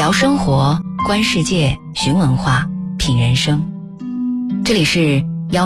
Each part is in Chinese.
聊生活，观世界，寻文化，品人生。这里是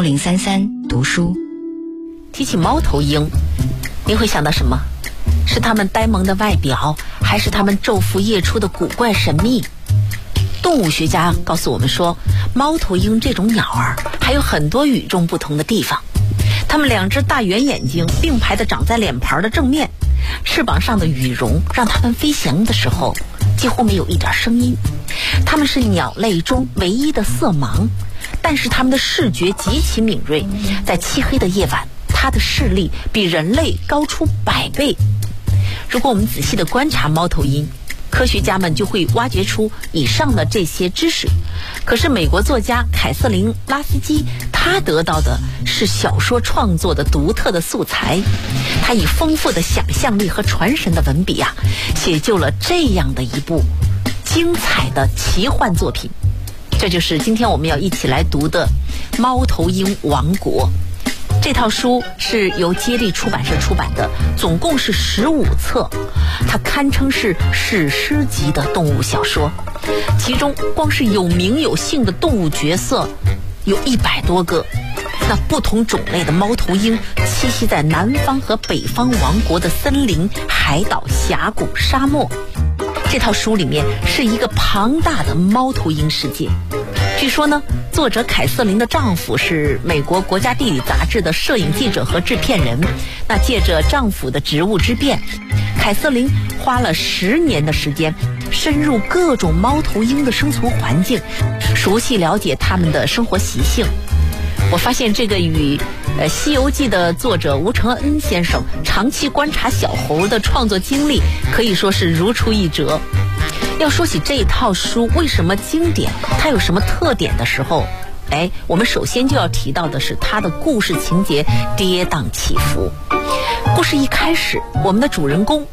1033读书。 提起猫头鹰，您会想到什么？是它们呆萌的外表，还是它们昼伏夜出的古怪神秘？动物学家告诉我们说，猫头鹰这种鸟儿还有很多与众不同的地方。它们两只大圆眼睛并排地长在脸盘的正面，翅膀上的羽绒让它们飞翔的时候几乎没有一点声音。它们是鸟类中唯一的色盲，但是它们的视觉极其敏锐，在漆黑的夜晚，它的视力比人类高出100倍。如果我们仔细地观察猫头鹰，科学家们就会挖掘出以上的这些知识。可是美国作家凯瑟琳·拉斯基，他得到的是小说创作的独特的素材。他以丰富的想象力和传神的文笔写就了这样的一部精彩的奇幻作品。这就是今天我们要一起来读的《猫头鹰王国》。这套书是由接力出版社出版的，总共是15册，它堪称是史诗级的动物小说。其中光是有名有姓的动物角色有100多个，那不同种类的猫头鹰栖息在南方和北方王国的森林、海岛、峡谷、沙漠。这套书里面是一个庞大的猫头鹰世界。据说呢，作者凯瑟琳的丈夫是美国国家地理杂志的摄影记者和制片人。那借着丈夫的职务之便，凯瑟琳花了10年的时间，深入各种猫头鹰的生存环境，熟悉了解它们的生活习性。我发现这个与《西游记》的作者吴承恩先生长期观察小猴的创作经历可以说是如出一辙。要说起这套书为什么经典，它有什么特点的时候，我们首先就要提到的是它的故事情节跌宕起伏。故事一开始，我们的主人公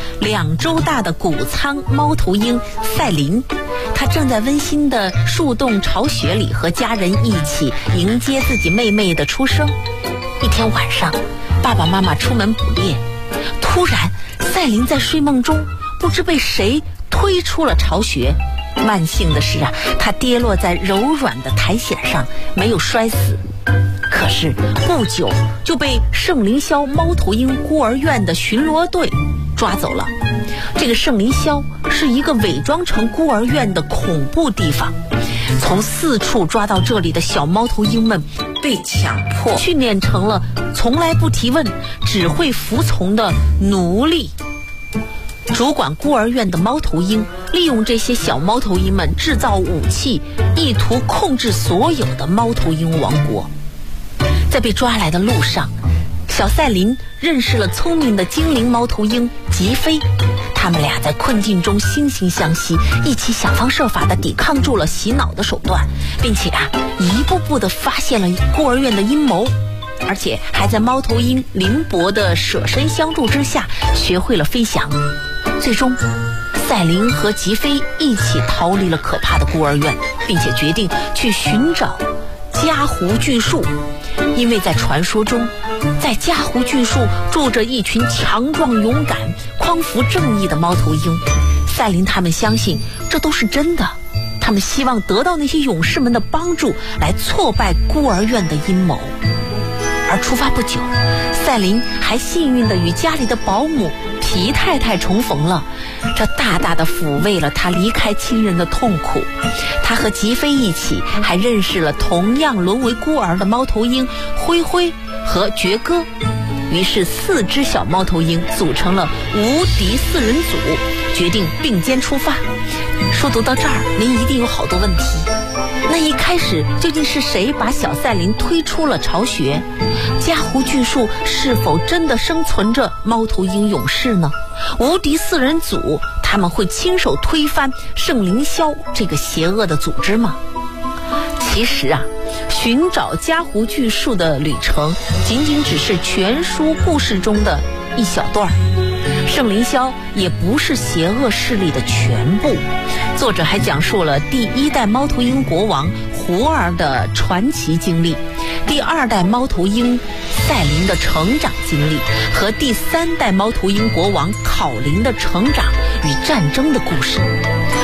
2周大的谷仓猫头鹰赛琳，他正在温馨的树洞巢穴里和家人一起迎接自己妹妹的出生。一天晚上，爸爸妈妈出门捕猎，突然赛琳在睡梦中不知被谁推出了巢穴。万幸的是他跌落在柔软的苔藓上，没有摔死。可是不久就被圣林肖猫头鹰孤儿院的巡逻队抓走了。这个圣林肖是一个伪装成孤儿院的恐怖地方，从4处抓到这里的小猫头鹰们被强迫训练成了从来不提问，只会服从的奴隶。主管孤儿院的猫头鹰利用这些小猫头鹰们制造武器，意图控制所有的猫头鹰王国。在被抓来的路上，小赛琳认识了聪明的精灵猫头鹰吉菲，他们俩在困境中惺惺相惜，一起想方设法地抵抗住了洗脑的手段，并且一步步地发现了孤儿院的阴谋，而且还在猫头鹰灵薄的舍身相助之下学会了飞翔。最终赛琳和吉菲一起逃离了可怕的孤儿院，并且决定去寻找嘉湖巨树。因为在传说中，在嘉湖巨树住着一群强壮勇敢、匡扶正义的猫头鹰。赛琳他们相信这都是真的，他们希望得到那些勇士们的帮助，来挫败孤儿院的阴谋。而出发不久，赛琳还幸运地与家里的保姆皮太太重逢了，这大大地抚慰了她离开亲人的痛苦。她和吉菲一起还认识了同样沦为孤儿的猫头鹰灰灰和爵哥，于是4只小猫头鹰组成了无敌4人组，决定并肩出发。书读到这儿，您一定有好多问题。那一开始究竟是谁把小赛琳推出了巢穴？嘉湖巨树是否真的生存着猫头鹰勇士呢？无敌4人组他们会亲手推翻圣林肖这个邪恶的组织吗？其实寻找嘉湖巨树的旅程仅仅只是全书故事中的一小段。圣林肖也不是邪恶势力的全部。作者还讲述了第1代猫头鹰国王胡儿的传奇经历，第2代猫头鹰赛琳的成长经历，和第3代猫头鹰国王考林的成长与战争的故事。